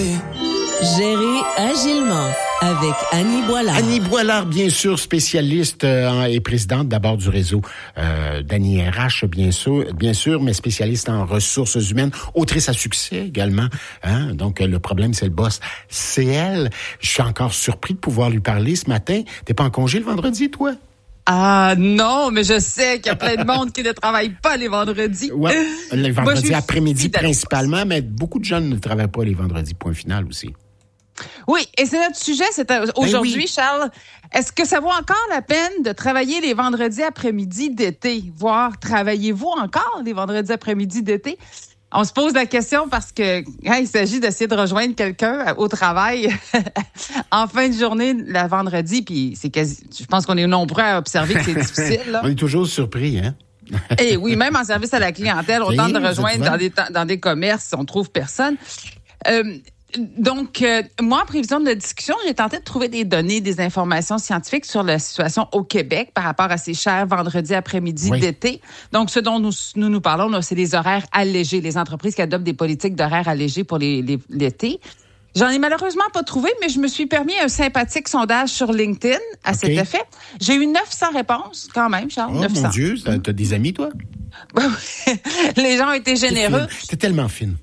Gérer agilement avec Annie Boilard. Annie Boilard, bien sûr, spécialiste et présidente d'abord du réseau d'Annie RH, bien sûr, mais spécialiste en ressources humaines, autrice à succès également. Hein? Donc, le problème, c'est le boss. C'est elle. Je suis encore surpris de pouvoir lui parler ce matin. T'es pas en congé le vendredi, toi? Ah non, mais je sais qu'il y a plein de monde qui ne travaille pas les vendredis. Ouais, les vendredis après-midi principalement, mais beaucoup de jeunes ne travaillent pas les vendredis, point final aussi. Oui, et c'est notre sujet aujourd'hui, oui. Charles. Est-ce que ça vaut encore la peine de travailler les vendredis après-midi d'été? Voire, travaillez-vous encore les vendredis après-midi d'été? On se pose la question parce que il s'agit d'essayer de rejoindre quelqu'un au travail en fin de journée, le vendredi, puis je pense qu'on est nombreux à observer que c'est difficile. Là. On est toujours surpris, hein? Et oui, même en service à la clientèle, on tente de rejoindre dans des commerces, on trouve personne. Donc, moi, en prévision de la discussion, j'ai tenté de trouver des données, des informations scientifiques sur la situation au Québec par rapport à ces chers vendredis après-midi d'été. Donc, ce dont nous parlons, là, c'est les horaires allégés, les entreprises qui adoptent des politiques d'horaires allégés pour l'été. J'en ai malheureusement pas trouvé, mais je me suis permis un sympathique sondage sur LinkedIn à cet effet. J'ai eu 900 réponses, quand même, Charles. Oh, 900. Mon Dieu, t'as des amis, toi? Les gens ont été généreux. T'es tellement fine.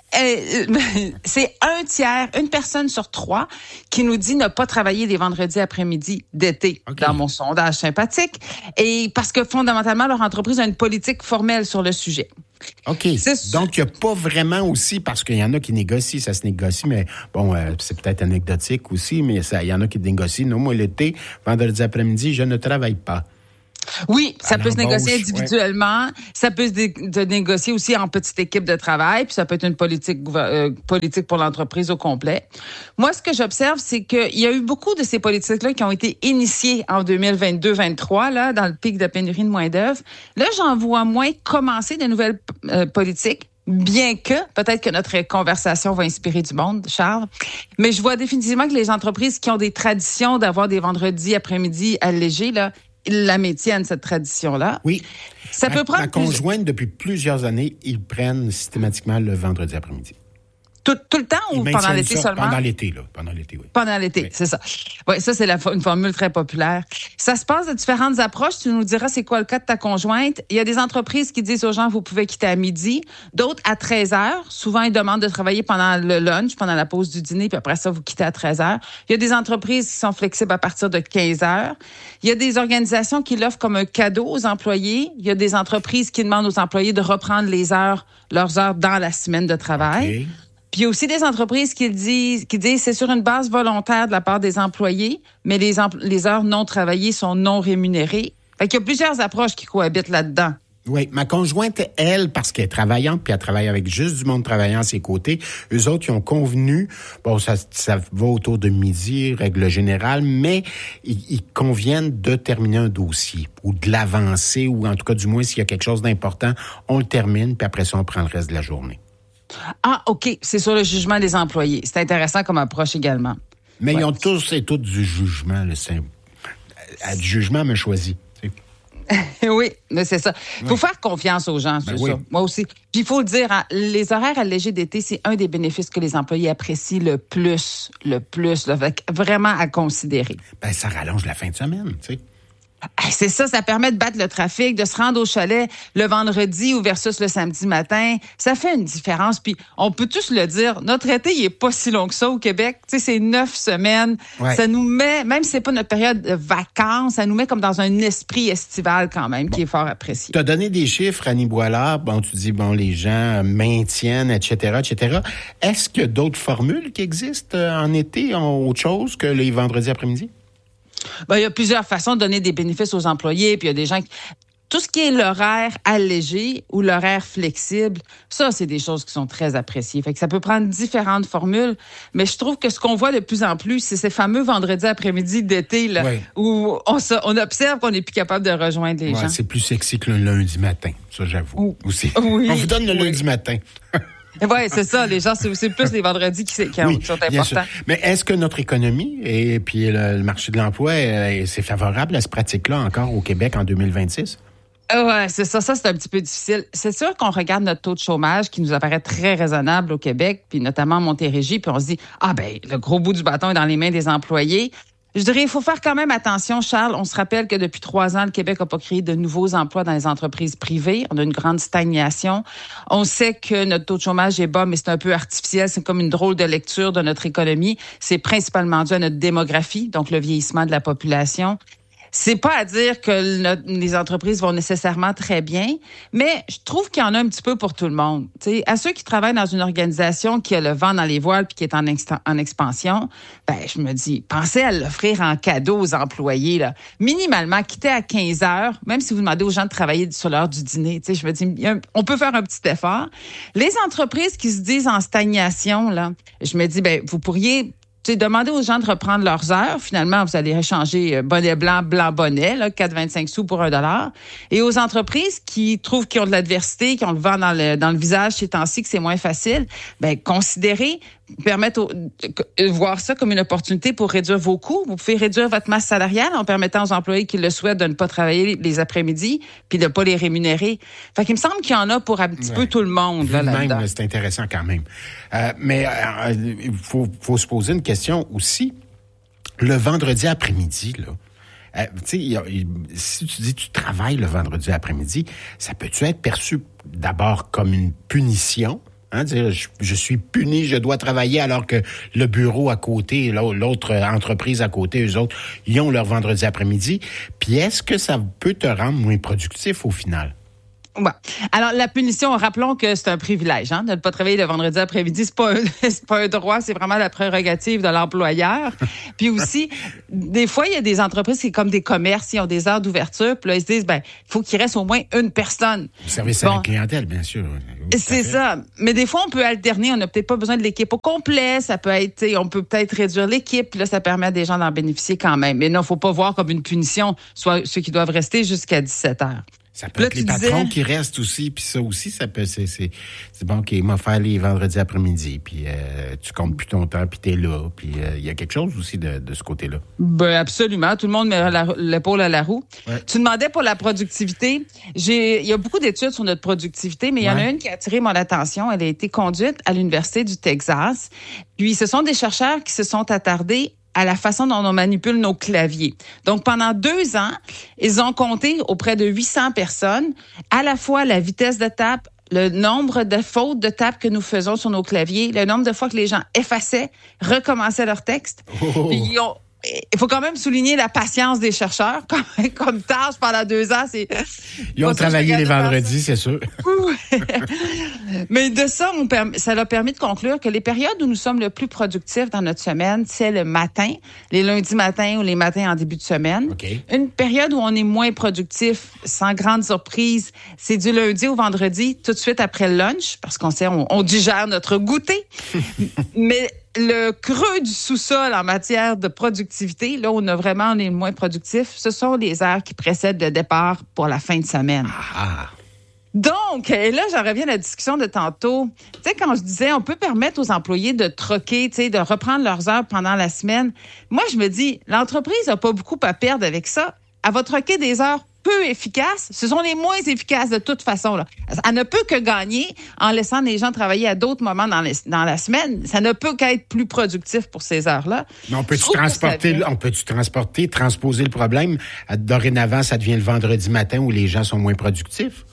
C'est un tiers, une personne sur 3 qui nous dit ne pas travailler les vendredis après-midi d'été dans mon sondage sympathique. Et parce que fondamentalement, leur entreprise a une politique formelle sur le sujet. OK. Donc, il n'y a pas vraiment aussi, parce qu'il y en a qui négocient, ça se négocie, mais bon, c'est peut-être anecdotique aussi, mais il y en a qui négocient. Non, moi, l'été, vendredi après-midi, je ne travaille pas. Oui, ça peut se négocier individuellement. Ouais. Ça peut se négocier aussi en petite équipe de travail. Puis ça peut être une politique pour l'entreprise au complet. Moi, ce que j'observe, c'est qu'il y a eu beaucoup de ces politiques-là qui ont été initiées en 2022-23, là, dans le pic de pénurie de main-d'œuvre. Là, j'en vois moins commencer de nouvelles politiques. Bien que, peut-être que notre conversation va inspirer du monde, Charles, mais je vois définitivement que les entreprises qui ont des traditions d'avoir des vendredis après-midi allégés, là, la maintiennent, cette tradition-là. Oui. Ça peut prendre. Ma conjointe, depuis plusieurs années, ils prennent systématiquement le vendredi après-midi. Tout le temps ou pendant l'été seulement? Pendant l'été, là. Pendant l'été, oui. Pendant l'été, oui. C'est ça. Oui, ça, c'est une formule très populaire. Ça se passe de différentes approches. Tu nous diras c'est quoi le cas de ta conjointe. Il y a des entreprises qui disent aux gens, vous pouvez quitter à midi. D'autres, à 13 heures. Souvent, ils demandent de travailler pendant le lunch, pendant la pause du dîner, puis après ça, vous quittez à 13 heures. Il y a des entreprises qui sont flexibles à partir de 15 heures. Il y a des organisations qui l'offrent comme un cadeau aux employés. Il y a des entreprises qui demandent aux employés de reprendre leurs heures dans la semaine de travail. Okay. Puis il y a aussi des entreprises qui disent c'est sur une base volontaire de la part des employés, mais les heures non travaillées sont non rémunérées. Fait qu'il y a plusieurs approches qui cohabitent là-dedans. Oui, ma conjointe, elle, parce qu'elle est travaillante, puis elle travaille avec juste du monde travaillant à ses côtés, eux autres, ils ont convenu, bon, ça va autour de midi, règle générale, mais ils conviennent de terminer un dossier ou de l'avancer, ou en tout cas, du moins, s'il y a quelque chose d'important, on le termine, puis après ça, on prend le reste de la journée. Ah, OK. C'est sur le jugement des employés. C'est intéressant comme approche également. Mais ils ont tous et toutes du jugement. Du jugement me choisit. Oui, mais c'est ça. Il faut faire confiance aux gens, c'est ça. Moi aussi. Puis il faut le dire, les horaires allégés d'été, c'est un des bénéfices que les employés apprécient le plus, là, vraiment à considérer. Ben, ça rallonge la fin de semaine, tu sais. C'est ça permet de battre le trafic, de se rendre au chalet le vendredi ou versus le samedi matin. Ça fait une différence. Puis on peut tous le dire, notre été, il est pas si long que ça au Québec. Tu sais, c'est 9 semaines. Ouais. Ça nous met, même si c'est pas notre période de vacances, ça nous met comme dans un esprit estival quand même, qui est fort apprécié. Tu as donné des chiffres, Annie Boilard. Bon, tu dis, les gens maintiennent, etc., etc. Est-ce qu'il y a d'autres formules qui existent en été, autre chose que les vendredis après-midi? Il y a plusieurs façons de donner des bénéfices aux employés, puis il y a des gens qui... Tout ce qui est l'horaire allégé ou l'horaire flexible, ça, c'est des choses qui sont très appréciées. Fait que ça peut prendre différentes formules, mais je trouve que ce qu'on voit de plus en plus, c'est ces fameux vendredis après-midi d'été, là, où on observe qu'on n'est plus capable de rejoindre les gens. C'est plus sexy que le lundi matin, ça, j'avoue. Aussi. Oui. On vous donne le lundi matin. Oui, c'est ça. Les gens, c'est plus les vendredis qui sont importants. Mais est-ce que notre économie et puis le marché de l'emploi, c'est favorable à cette pratique-là encore au Québec en 2026? Ouais, c'est ça. Ça, c'est un petit peu difficile. C'est sûr qu'on regarde notre taux de chômage qui nous apparaît très raisonnable au Québec, puis notamment en Montérégie, puis on se dit, le gros bout du bâton est dans les mains des employés. Je dirais, il faut faire quand même attention, Charles. On se rappelle que depuis 3 ans, le Québec n'a pas créé de nouveaux emplois dans les entreprises privées. On a une grande stagnation. On sait que notre taux de chômage est bas, mais c'est un peu artificiel. C'est comme une drôle de lecture de notre économie. C'est principalement dû à notre démographie, donc le vieillissement de la population. C'est pas à dire que les entreprises vont nécessairement très bien, mais je trouve qu'il y en a un petit peu pour tout le monde. T'sais, à ceux qui travaillent dans une organisation qui a le vent dans les voiles puis qui est en expansion, je me dis, pensez à l'offrir en cadeau aux employés, là. Minimalement, quitter à 15 heures, même si vous demandez aux gens de travailler sur l'heure du dîner. Je me dis, on peut faire un petit effort. Les entreprises qui se disent en stagnation, là, je me dis, vous pourriez demander aux gens de reprendre leurs heures. Finalement, vous allez échanger bonnet blanc, blanc bonnet, là, 4,25 sous pour $1. Et aux entreprises qui trouvent qu'ils ont de l'adversité, qui ont le vent dans le visage ces temps-ci, que c'est moins facile, considérez, voir ça comme une opportunité pour réduire vos coûts. Vous pouvez réduire votre masse salariale en permettant aux employés qui le souhaitent de ne pas travailler les après-midi puis de ne pas les rémunérer. Fait qu'il me semble qu'il y en a pour un petit peu tout le monde. Là-dedans. Même, c'est intéressant quand même. Mais il faut se poser une question aussi. Le vendredi après-midi, là, si tu dis que tu travailles le vendredi après-midi, ça peut-tu être perçu d'abord comme une punition? Dire, je suis puni, je dois travailler alors que le bureau à côté, l'autre entreprise à côté, eux autres, ils ont leur vendredi après-midi. Puis est-ce que ça peut te rendre moins productif au final? Ouais. Alors, la punition, rappelons que c'est un privilège, de ne pas travailler le vendredi après-midi. C'est pas un droit, c'est vraiment la prérogative de l'employeur. Puis aussi, des fois, il y a des entreprises qui, comme des commerces, ils ont des heures d'ouverture, puis là, ils se disent, il faut qu'il reste au moins une personne. Le service à la clientèle, bien sûr. Oui, c'est ça. Mais des fois, on peut alterner. On n'a peut-être pas besoin de l'équipe au complet. Ça peut être, on peut peut-être réduire l'équipe. Puis là, ça permet à des gens d'en bénéficier quand même. Mais non, faut pas voir comme une punition, soit ceux qui doivent rester jusqu'à 17 heures. Ça peut être les patrons qui restent aussi, puis ça aussi, ça peut, c'est bon, OK, m'a faire les vendredis après-midi, puis tu comptes plus ton temps, puis t'es là, puis il y a quelque chose aussi de ce côté-là. Absolument, tout le monde met l'épaule à la roue. Ouais. Tu demandais pour la productivité, il y a beaucoup d'études sur notre productivité, mais il y en a une qui a attiré mon attention, elle a été conduite à l'Université du Texas, puis ce sont des chercheurs qui se sont attardés à la façon dont on manipule nos claviers. Donc, pendant 2 ans, ils ont compté auprès de 800 personnes à la fois la vitesse de tape, le nombre de fautes de tape que nous faisons sur nos claviers, le nombre de fois que les gens effaçaient, recommençaient leur texte. Puis il faut quand même souligner la patience des chercheurs comme tâche pendant 2 ans. Ils ont travaillé les vendredis, c'est sûr. Mais de ça, ça a permis de conclure que les périodes où nous sommes le plus productifs dans notre semaine, c'est le matin, les lundis matins ou les matins en début de semaine. Okay. Une période où on est moins productif, sans grande surprise, c'est du lundi au vendredi, tout de suite après le lunch, parce qu'on sait, on digère notre goûter. Mais le creux du sous-sol en matière de productivité, là où on est moins productif, ce sont les heures qui précèdent le départ pour la fin de semaine. Ah. Donc, et là, j'en reviens à la discussion de tantôt. Tu sais, quand je disais, on peut permettre aux employés de troquer, tu sais, de reprendre leurs heures pendant la semaine. Moi, je me dis, l'entreprise n'a pas beaucoup à perdre avec ça. Elle va troquer des heures peu efficaces. Ce sont les moins efficaces de toute façon, là. Elle ne peut que gagner en laissant les gens travailler à d'autres moments dans la semaine. Ça ne peut qu'être plus productif pour ces heures-là. Mais on peut-tu transposer le problème? Dorénavant, ça devient le vendredi matin où les gens sont moins productifs?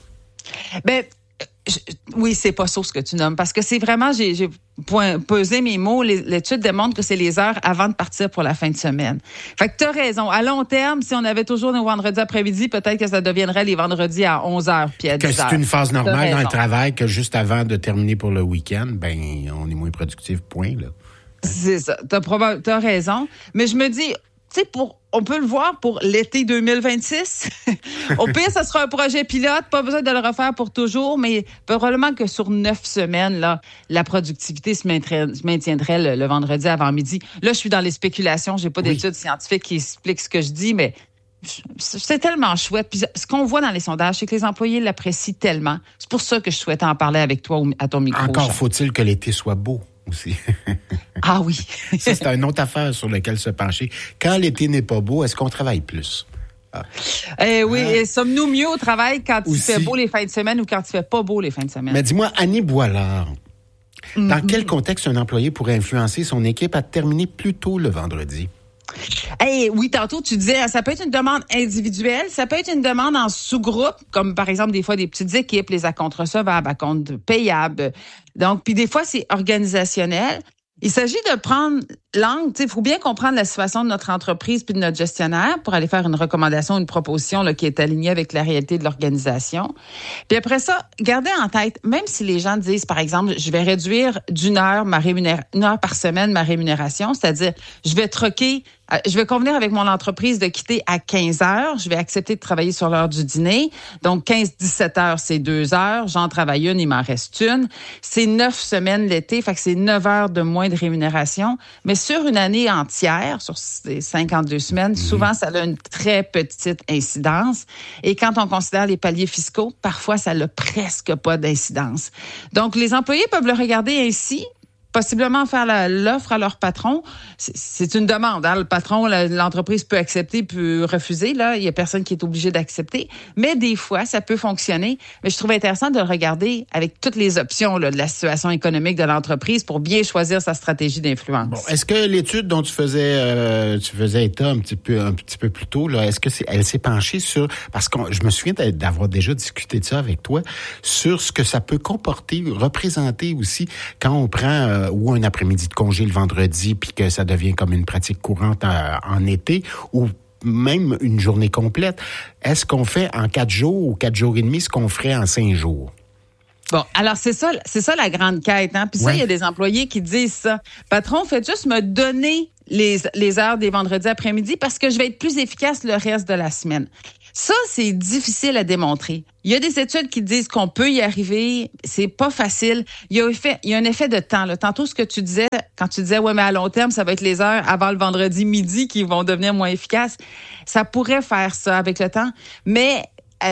Oui, c'est pas ça ce que tu nommes, parce que c'est vraiment, j'ai pesé mes mots, l'étude démontre que c'est les heures avant de partir pour la fin de semaine. Fait que t'as raison. À long terme, si on avait toujours nos vendredis après-midi, peut-être que ça deviendrait les vendredis à 11h puis à 10h. Que c'est une phase normale dans le travail, que juste avant de terminer pour le week-end, on est moins productif, point, là. C'est ça. T'as raison. Mais je me dis, tu sais, on peut le voir pour l'été 2026. Au pire, ça sera un projet pilote, pas besoin de le refaire pour toujours, mais probablement que sur 9 semaines, là, la productivité se maintiendrait le vendredi avant midi. Là, je suis dans les spéculations, j'ai pas d'études scientifiques qui expliquent ce que je dis, mais c'est tellement chouette. Puis ce qu'on voit dans les sondages, c'est que les employés l'apprécient tellement. C'est pour ça que je souhaitais en parler avec toi à ton micro. Encore faut-il que l'été soit beau aussi. Ah oui. Ça, c'est une autre affaire sur laquelle se pencher. Quand l'été n'est pas beau, est-ce qu'on travaille plus? Oui, sommes-nous mieux au travail quand il Aussi. fait beau les fins de semaine ou quand il fait pas beau les fins de semaine? Mais dis-moi, Annie Boilard, dans quel contexte un employé pourrait influencer son équipe à terminer plus tôt le vendredi? Oui, tantôt, tu disais, ça peut être une demande individuelle, ça peut être une demande en sous-groupe, comme par exemple des fois des petites équipes, les acomptes recevables, acomptes payables. Donc, puis des fois, c'est organisationnel. Il s'agit de prendre l'angle, il faut bien comprendre la situation de notre entreprise puis de notre gestionnaire pour aller faire une recommandation, une proposition là, qui est alignée avec la réalité de l'organisation. Puis après ça, gardez en tête, même si les gens disent, par exemple, je vais réduire d'une heure une heure par semaine ma rémunération, c'est-à-dire je vais convenir avec mon entreprise de quitter à 15 heures. Je vais accepter de travailler sur l'heure du dîner. Donc, 15-17 heures, c'est 2 heures. J'en travaille une, il m'en reste une. C'est 9 semaines l'été, fait que c'est 9 heures de moins de rémunération. Mais sur une année entière, sur 52 semaines, souvent, ça a une très petite incidence. Et quand on considère les paliers fiscaux, parfois, ça n'a presque pas d'incidence. Donc, les employés peuvent le regarder ainsi. Possiblement faire l'offre à leur patron. C'est une demande. Hein? Le patron, l'entreprise peut accepter, peut refuser. Là, il y a personne qui est obligé d'accepter. Mais des fois, ça peut fonctionner. Mais je trouve intéressant de le regarder avec toutes les options là, de la situation économique de l'entreprise pour bien choisir sa stratégie d'influence. Bon, est-ce que l'étude dont tu faisais état un petit peu plus tôt, là, est-ce que elle s'est penchée sur, parce que je me souviens d'avoir déjà discuté de ça avec toi, sur ce que ça peut représenter aussi quand on prend ou un après-midi de congé le vendredi, puis que ça devient comme une pratique courante en été, ou même une journée complète. Est-ce qu'on fait en 4 jours ou 4 jours et demi ce qu'on ferait en 5 jours? Bon, alors c'est ça la grande quête. Hein? Puis ça, il y a des employés qui disent ça. Patron, faites juste me donner les heures des vendredis après-midi parce que je vais être plus efficace le reste de la semaine. Ça, c'est difficile à démontrer. Il y a des études qui disent qu'on peut y arriver. C'est pas facile. Il y a un effet de temps. Là. Tantôt, ce que tu disais, quand tu disais, ouais, mais à long terme, ça va être les heures avant le vendredi midi qui vont devenir moins efficaces. Ça pourrait faire ça avec le temps. Mais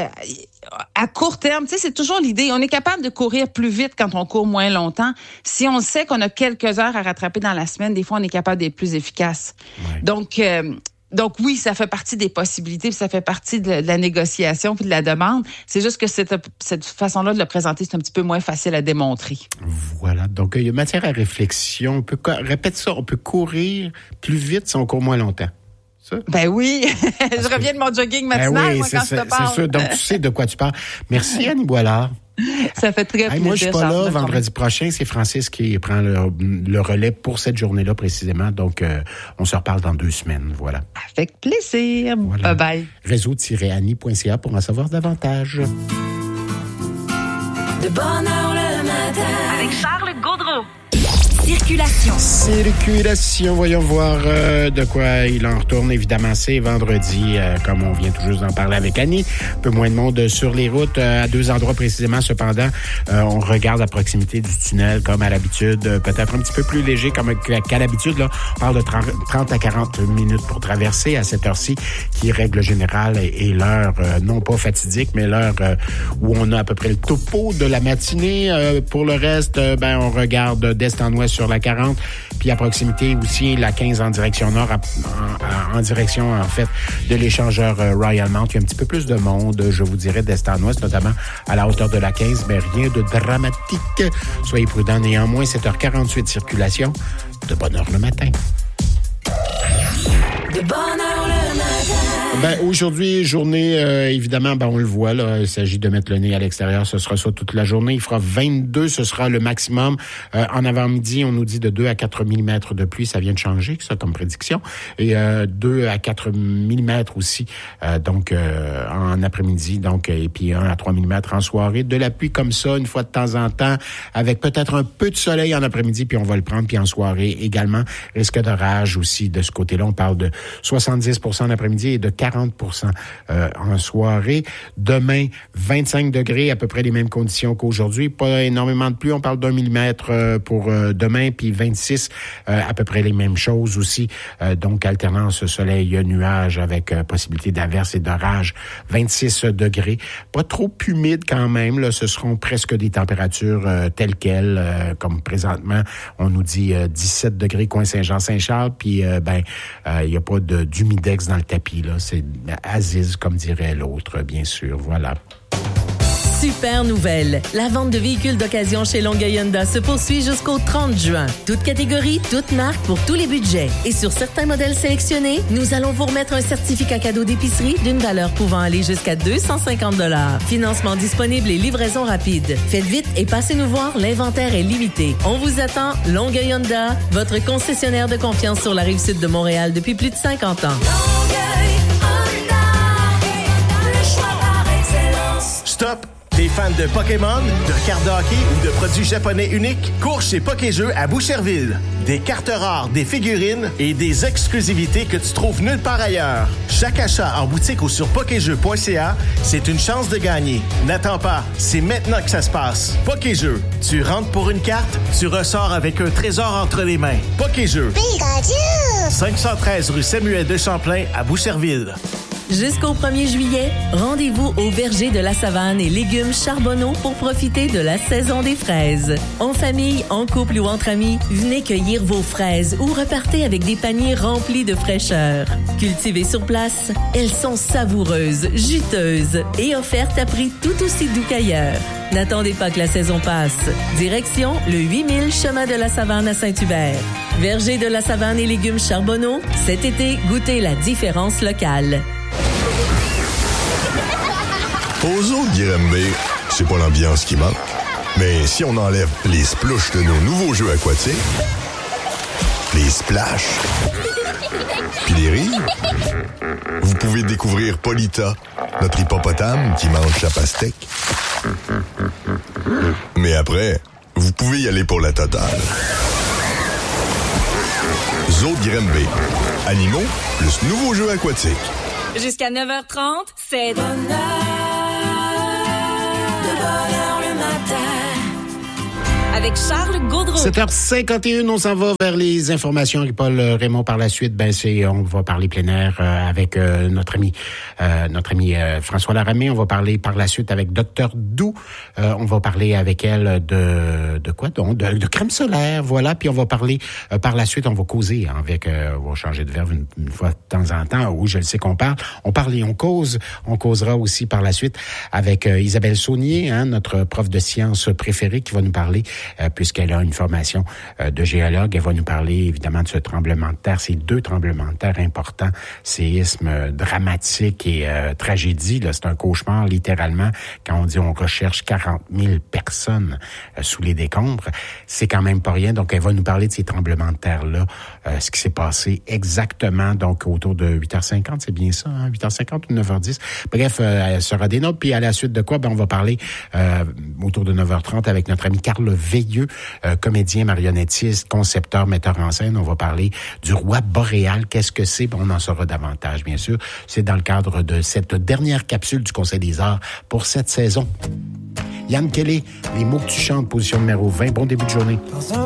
à court terme, tu sais, c'est toujours l'idée. On est capable de courir plus vite quand on court moins longtemps. Si on sait qu'on a quelques heures à rattraper dans la semaine, des fois, on est capable d'être plus efficace. Ouais. Donc oui, ça fait partie des possibilités, puis ça fait partie de la négociation puis de la demande. C'est juste que cette façon-là de le présenter, c'est un petit peu moins facile à démontrer. Voilà. Donc, il y a matière à réflexion. Répète ça, on peut courir plus vite si on court moins longtemps. Ça? Ben oui. Je reviens de mon jogging matinal, moi, quand je te parle. C'est sûr. Donc, tu sais de quoi tu parles. Merci, Annie Boilard. Ça fait très plaisir. Moi, je suis pas là vendredi prochain. C'est Francis qui prend le relais pour cette journée-là précisément. Donc, on se reparle dans 2 semaines. Voilà. Avec plaisir. Voilà. Bye-bye. Réseau-annie.ca pour en savoir davantage. De bonne heure le matin. Avec Charles Gaudreau. Circulation, voyons voir de quoi il en retourne. Évidemment, c'est vendredi, comme on vient tout juste d'en parler avec Annie. Un peu moins de monde sur les routes, à 2 endroits précisément. Cependant, on regarde à proximité du tunnel, comme à l'habitude, peut-être un petit peu plus léger qu'à l'habitude. Là, on parle de 30 à 40 minutes pour traverser à cette heure-ci, qui, règle générale, est l'heure non pas fatidique, mais l'heure où on a à peu près le topo de la matinée. Pour le reste, on regarde d'est en ouest sur la 40, puis à proximité aussi la 15 en direction nord, en direction en fait de l'échangeur Royal Mount. Il y a un petit peu plus de monde, je vous dirais, d'est en ouest, notamment à la hauteur de la 15, mais rien de dramatique. Soyez prudents. Néanmoins, 7h48 circulation. De bonne heure le matin. De bonne heure le matin. Aujourd'hui, journée, évidemment, on le voit, là, il s'agit de mettre le nez à l'extérieur. Ce sera ça toute la journée. Il fera 22, ce sera le maximum. En avant-midi, on nous dit de 2 à 4 mm de pluie. Ça vient de changer, ça, comme prédiction. Et 2 à 4 mm aussi, en après-midi. Donc, et puis 1 à 3 mm en soirée. De la pluie comme ça, une fois de temps en temps, avec peut-être un peu de soleil en après-midi, puis on va le prendre. Puis en soirée également, risque d'orage aussi de ce côté-là. On parle de 70% en après-midi et de 40% en soirée. Demain, 25 degrés, à peu près les mêmes conditions qu'aujourd'hui. Pas énormément de pluie, on parle d'1 millimètre pour demain, puis 26, à peu près les mêmes choses aussi. Donc, alternance soleil-nuage avec possibilité d'averse et d'orage. 26 degrés. Pas trop humide quand même. Là, ce seront presque des températures telles quelles, comme présentement. On nous dit 17 degrés, coin Saint-Jean-Saint-Charles, puis il n'y a pas d'humidex dans le tapis, là. C'est Aziz, comme dirait l'autre, bien sûr. Voilà. Super nouvelle! La vente de véhicules d'occasion chez Longueuil Hyundai se poursuit jusqu'au 30 juin. Toute catégorie, toute marque, pour tous les budgets. Et sur certains modèles sélectionnés, nous allons vous remettre un certificat cadeau d'épicerie d'une valeur pouvant aller jusqu'à 250 $. Financement disponible et livraison rapide. Faites vite et passez nous voir, l'inventaire est limité. On vous attend, Longueuil Hyundai, votre concessionnaire de confiance sur la Rive-Sud de Montréal depuis plus de 50 ans. Longueuil Hyundai, le choix par excellence. Stop! T'es fan de Pokémon, de cartes de hockey ou de produits japonais uniques? Cours chez Pokéjeux à Boucherville. Des cartes rares, des figurines et des exclusivités que tu trouves nulle part ailleurs. Chaque achat en boutique ou sur pokéjeux.ca, c'est une chance de gagner. N'attends pas, c'est maintenant que ça se passe. Pokéjeux, tu rentres pour une carte, tu ressors avec un trésor entre les mains. Pokéjeux. 513 rue Samuel de Champlain à Boucherville. Jusqu'au 1er juillet, rendez-vous au Verger de la Savane et légumes Charbonneau pour profiter de la saison des fraises. En famille, en couple ou entre amis, venez cueillir vos fraises ou repartez avec des paniers remplis de fraîcheur. Cultivées sur place, elles sont savoureuses, juteuses et offertes à prix tout aussi doux qu'ailleurs. N'attendez pas que la saison passe. Direction le 8000 chemin de la Savane à Saint-Hubert. Verger de la Savane et légumes Charbonneau, cet été, goûtez la différence locale. Aux zoo de Granby, c'est pas l'ambiance qui manque. Mais si on enlève les splouches de nos nouveaux jeux aquatiques, les splash, puis les rires, vous pouvez découvrir Polita, notre hippopotame qui mange la pastèque. Mais après, vous pouvez y aller pour la totale. Zoo de Granby. Animaux plus nouveaux jeux aquatiques. Jusqu'à 9h30, c'est De bonheur le matin. avec Charles Gaudreau. 7h51, on s'en va vers les informations avec Paul Raymond par la suite. On va parler plein air avec notre ami François Laramé. On va parler par la suite avec Dr Dou. On va parler avec elle de quoi donc? De crème solaire, voilà. Puis on va parler par la suite, on va causer avec, on va changer de verbe une fois de temps en temps. Oui, je le sais qu'on parle. On parle et on cause. On causera aussi par la suite avec Isabelle Saunier, notre prof de sciences préférée, qui va nous parler, puisqu'elle a une formation de géologue. Elle va nous parler évidemment de ce tremblement de terre, ces deux tremblements de terre importants, séisme dramatique et tragédie. Là, c'est un cauchemar littéralement. Quand on dit on recherche 40 000 personnes sous les décombres, c'est quand même pas rien. Donc elle va nous parler de ces tremblements de terre-là, ce qui s'est passé exactement donc autour de 8h50, c'est bien ça, 8h50 ou 9h10. Bref, elle sera des notes. Puis à la suite de quoi, on va parler autour de 9h30 avec notre ami Carl Veilleux, comédien, marionnettiste, concepteur, metteur en scène. On va parler du roi boréal. Qu'est-ce que c'est? On en saura davantage, bien sûr. C'est dans le cadre de cette dernière capsule du Conseil des arts pour cette saison. Yann Kelly, les mots que tu chantes, position numéro 20. Bon début de journée.